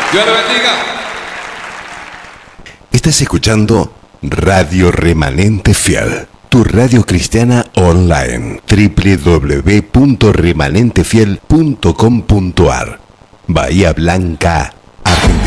Dios le bendiga. Estás escuchando Radio Remanente Fiel, tu radio cristiana online, www.remanentefiel.com.ar, Bahía Blanca, Argentina.